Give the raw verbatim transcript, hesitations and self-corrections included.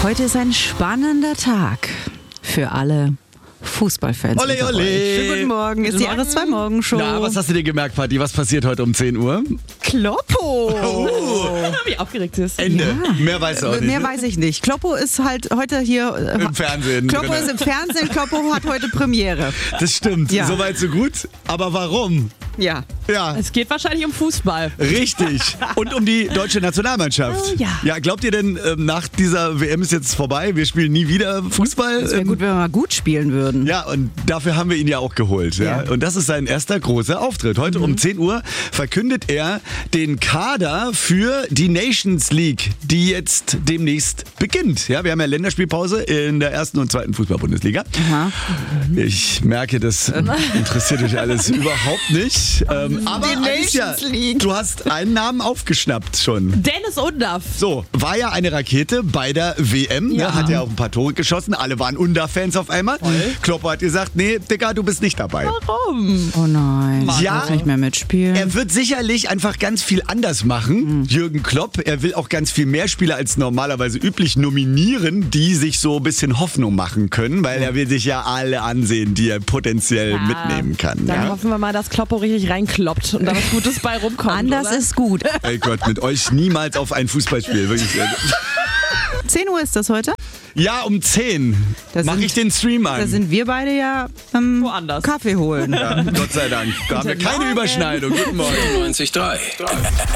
Heute ist ein spannender Tag für alle Fußballfans. Ole, unter ole. euch. Schönen guten Morgen, ist die R S zwei Morgenshow. Na, was hast du dir gemerkt, Patti? Was passiert heute um zehn Uhr? Kloppo! Oh. Wie aufgeregt ist. Ende. Ja. Mehr weißt du auch nicht. Mehr ne? weiß ich nicht. Kloppo ist halt heute hier. äh, Im Fernsehen. Kloppo drinne. ist im Fernsehen, Kloppo hat heute Premiere. Das stimmt. Ja. Soweit so gut. Aber warum? Ja. Ja, Es geht wahrscheinlich um Fußball. richtig. Und um die deutsche Nationalmannschaft. Oh, ja. Ja, glaubt ihr denn, ähm, nach dieser W M ist jetzt vorbei, wir spielen nie wieder Fußball? Es wäre Ähm, gut, wenn wir mal gut spielen würden. Ja, und dafür haben wir ihn ja auch geholt. Ja? Ja. Und das ist sein erster großer Auftritt. Heute um zehn Uhr verkündet er den Kader für die Nations League, die jetzt demnächst beginnt. Ja, wir haben ja Länderspielpause in der ersten und zweiten Fußball-Bundesliga. Aha. Ich merke, das interessiert euch alles überhaupt nicht. Ähm, aber Die Alicia, Nations League. du hast einen Namen aufgeschnappt schon. Dennis Undaff. So, war ja eine Rakete bei der W M, Ja. ne, hat ja auch ein paar Tore geschossen, alle waren Undaff-Fans auf einmal. Kloppo hat gesagt, nee, Digga, du bist nicht dabei. Warum? Oh nein, ich Ja. darf nicht mehr mitspielen. Er wird sicherlich einfach ganz viel anders machen, Jürgen Klopp. Er will auch ganz viel mehr Spieler als normalerweise üblich nominieren, die sich so ein bisschen Hoffnung machen können, weil er will sich ja alle ansehen, die er potenziell Ja. mitnehmen kann. Dann Ja? hoffen wir mal, dass Kloppo richtig reinkloppt und da was Gutes bei rumkommt. Anders oder? ist gut. Ey Gott, mit euch niemals auf ein Fußballspiel. Wirklich. zehn Uhr ist das heute. Ja, um zehn Da mache sind- ich den Stream an. Da sind wir beide ja ähm, Woanders. Kaffee holen. ja, Gott sei Dank. Da haben wir keine Morgen. Überschneidung. Guten Morgen. neunzig Komma drei